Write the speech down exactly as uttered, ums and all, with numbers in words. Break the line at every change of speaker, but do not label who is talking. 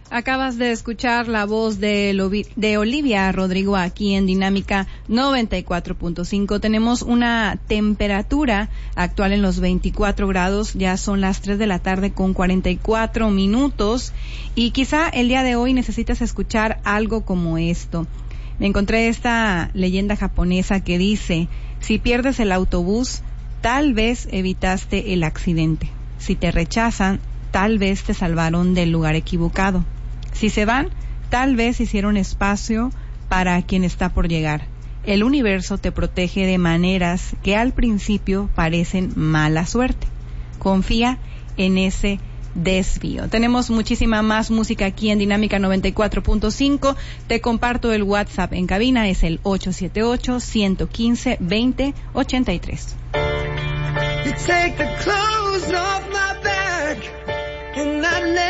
Acabas de escuchar la voz de, Lovi- de Olivia Rodrigo aquí en Dinámica noventa y cuatro punto cinco. Tenemos una temperatura actual en los veinticuatro grados, ya son las tres de la tarde con cuarenta y cuatro minutos y quizá el día de hoy necesitas escuchar algo como esto. Me encontré esta leyenda japonesa que dice, si pierdes el autobús, tal vez evitaste el accidente. Si te rechazan, tal vez te salvaron del lugar equivocado. Si se van, tal vez hicieron espacio para quien está por llegar. El universo te protege de maneras que al principio parecen mala suerte. Confía en ese desvío. Tenemos muchísima más música aquí en Dinámica noventa y cuatro punto cinco. Te comparto el WhatsApp en cabina, es el ocho siete ocho, uno uno cinco, veinte ochenta y tres.
You take the clothes off my back and I never